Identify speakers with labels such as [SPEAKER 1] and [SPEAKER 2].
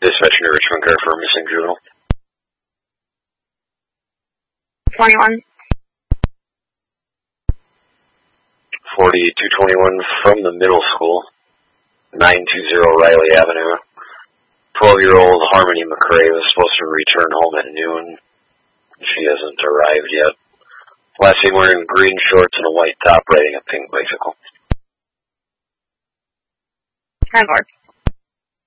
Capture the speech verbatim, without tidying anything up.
[SPEAKER 1] Dispatching to Richmond car for a missing juvenile.
[SPEAKER 2] twenty-one.
[SPEAKER 1] forty-two twenty-one from the middle school. nine twenty Riley Avenue. twelve-year-old Harmony McRae was supposed to return home at noon. She hasn't arrived yet. Last seen wearing green shorts and a white top riding a pink bicycle.
[SPEAKER 2] ten four.